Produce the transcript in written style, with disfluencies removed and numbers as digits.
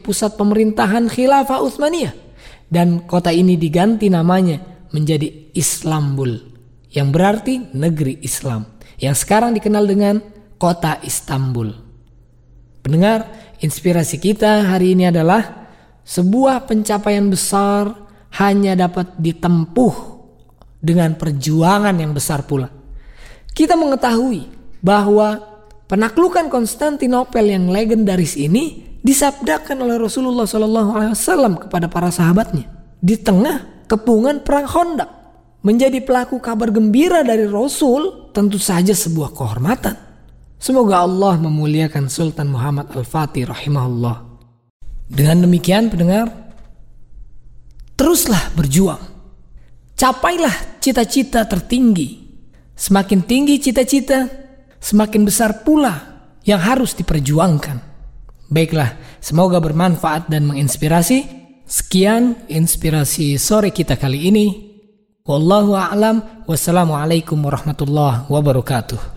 pusat pemerintahan Khilafah Utsmaniyah. Dan kota ini diganti namanya menjadi Istanbul, yang berarti negeri Islam, yang sekarang dikenal dengan kota Istanbul. Pendengar, inspirasi kita hari ini adalah sebuah pencapaian besar hanya dapat ditempuh dengan perjuangan yang besar pula. Kita mengetahui bahwa penaklukan Konstantinopel yang legendaris ini disabdakan oleh Rasulullah SAW kepada para sahabatnya di tengah kepungan perang Khandaq. Menjadi pelaku kabar gembira dari Rasul tentu saja sebuah kehormatan. Semoga Allah memuliakan Sultan Muhammad Al-Fatih rahimahullah. Dengan demikian pendengar, teruslah berjuang. Capailah cita-cita tertinggi. Semakin tinggi cita-cita, semakin besar pula yang harus diperjuangkan. Baiklah, semoga bermanfaat dan menginspirasi. Sekian inspirasi sore kita kali ini. Wallahu a'lam. Wassalamualaikum warahmatullahi wabarakatuh.